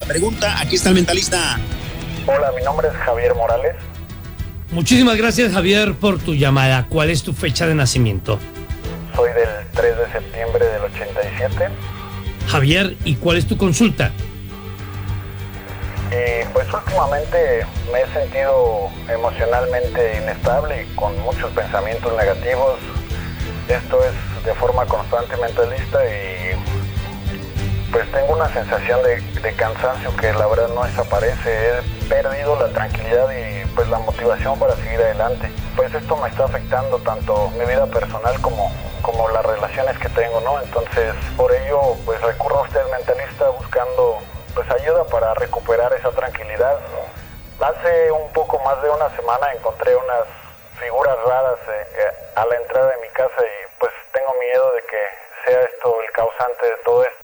pregunta. Aquí está el mentalista. Hola, mi nombre es Javier Morales. Muchísimas gracias, Javier, por tu llamada. ¿Cuál es tu fecha de nacimiento? Soy del 3 de septiembre del 87. Javier, ¿y cuál es tu consulta? Pues últimamente me he sentido emocionalmente inestable y con muchos pensamientos negativos. Esto es de forma constante mentalista y pues tengo una sensación de cansancio que la verdad no desaparece. He perdido la tranquilidad y pues la motivación para seguir adelante. Pues esto me está afectando tanto mi vida personal como las relaciones que tengo, ¿no? Entonces, por ello, pues recurro a usted, mentalista, buscando pues ayuda para recuperar esa tranquilidad. Hace un poco más de una semana encontré unas figuras raras a la entrada de mi casa y pues tengo miedo de que sea esto el causante de todo esto.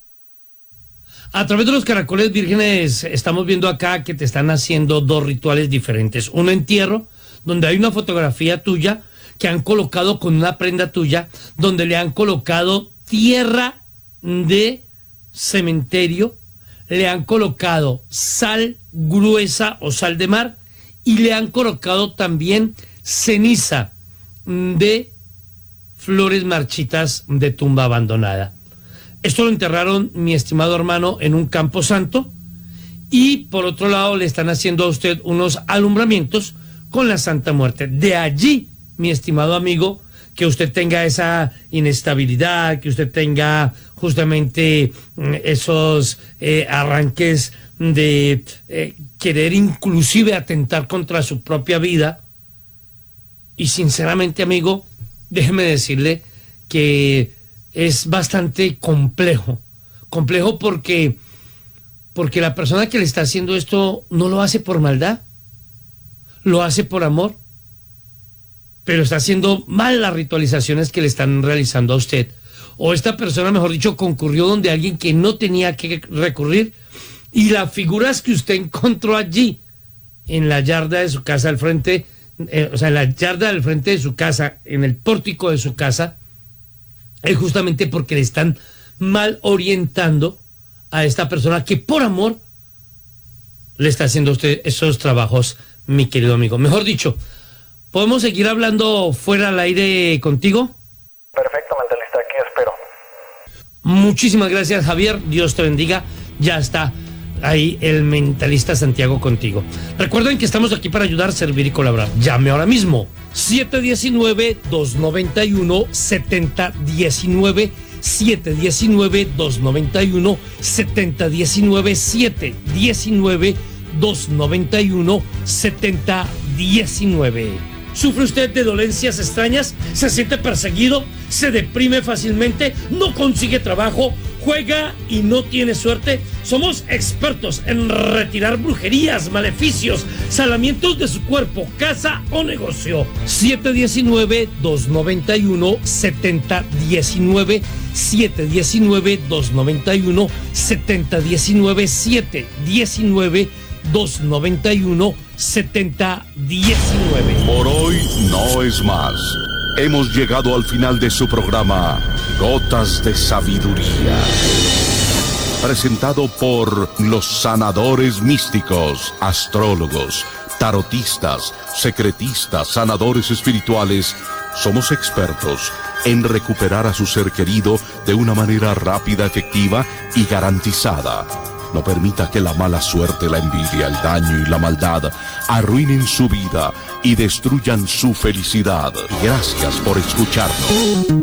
A través de los caracoles vírgenes estamos viendo acá que te están haciendo dos rituales diferentes. Un entierro, donde hay una fotografía tuya que han colocado con una prenda tuya, donde le han colocado tierra de cementerio, le han colocado sal gruesa o sal de mar y le han colocado también ceniza de flores marchitas de tumba abandonada. Esto lo enterraron, mi estimado hermano, en un campo santo y por otro lado le están haciendo a usted unos alumbramientos con la Santa Muerte. De allí, mi estimado amigo, que usted tenga esa inestabilidad, que usted tenga justamente esos arranques de querer inclusive atentar contra su propia vida. Y sinceramente, amigo, déjeme decirle que es bastante complejo porque la persona que le está haciendo esto no lo hace por maldad, lo hace por amor, pero está haciendo mal las ritualizaciones que le están realizando a usted. O esta persona, mejor dicho, concurrió donde alguien que no tenía que recurrir y las figuras que usted encontró allí en la yarda de su casa al frente, en la yarda del frente de su casa, en el pórtico de su casa, es justamente porque le están mal orientando a esta persona que por amor le está haciendo a usted esos trabajos, mi querido amigo. Mejor dicho, ¿podemos seguir hablando fuera al aire contigo? Perfecto, mentalista, aquí espero. Muchísimas gracias, Javier. Dios te bendiga. Ya está ahí el mentalista Santiago contigo. Recuerden que estamos aquí para ayudar, servir y colaborar. Llame ahora mismo. 719-291-7019. 719-291-7019. 719-291-7019. ¿Sufre usted de dolencias extrañas? ¿Se siente perseguido? ¿Se deprime fácilmente? ¿No consigue trabajo? ¿Juega y no tiene suerte? Somos expertos en retirar brujerías, maleficios, salamientos de su cuerpo, casa o negocio. 719-291-7019. 719-291-7019. 719-291-7019. Por hoy no es más. Hemos llegado al final de su programa Gotas de Sabiduría, presentado por los sanadores místicos, astrólogos, tarotistas, secretistas, sanadores espirituales. Somos expertos en recuperar a su ser querido de una manera rápida, efectiva y garantizada. No permita que la mala suerte, la envidia, el daño y la maldad arruinen su vida y destruyan su felicidad. Gracias por escucharnos.